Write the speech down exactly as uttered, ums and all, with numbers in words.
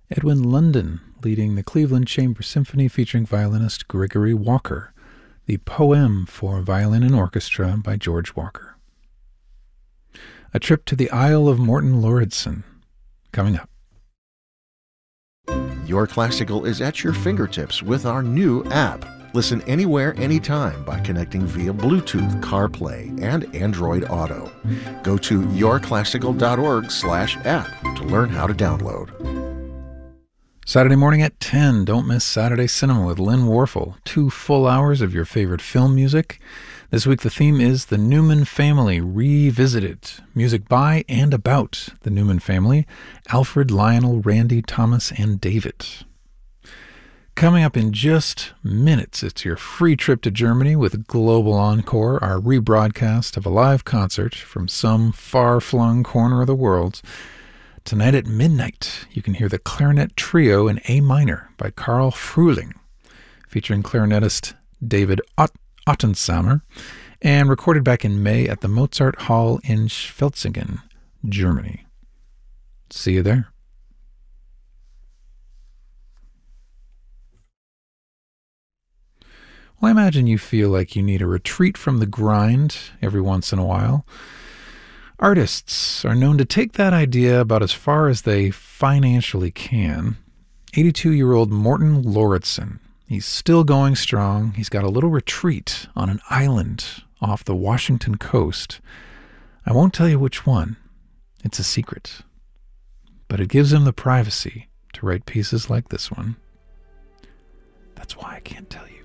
Edwin London leading the Cleveland Chamber Symphony featuring violinist Gregory Walker. The Poem for Violin and Orchestra by George Walker. A Trip to the Isle of Morton Lauridsen, coming up. Your Classical is at your fingertips with our new app. Listen anywhere, anytime by connecting via Bluetooth, CarPlay, and Android Auto. Go to yourclassical.org slash app to learn how to download. Saturday morning at ten, don't miss Saturday Cinema with Lynn Warfel. Two full hours of your favorite film music. This week the theme is The Newman Family Revisited. Music by and about the Newman family, Alfred, Lionel, Randy, Thomas, and David. Coming up in just minutes, it's your free trip to Germany with Global Encore, our rebroadcast of a live concert from some far-flung corner of the world. Tonight at midnight, you can hear the Clarinet Trio in A minor by Karl Fruhling, featuring clarinetist David Ott- Ottensamer, and recorded back in May at the Mozart Hall in Schwetzingen, Germany. See you there. Well, I imagine you feel like you need a retreat from the grind every once in a while. Artists are known to take that idea about as far as they financially can. eighty-two-year-old Morton Lauridsen. He's still going strong. He's got a little retreat on an island off the Washington coast. I won't tell you which one. It's a secret. But it gives him the privacy to write pieces like this one. That's why I can't tell you.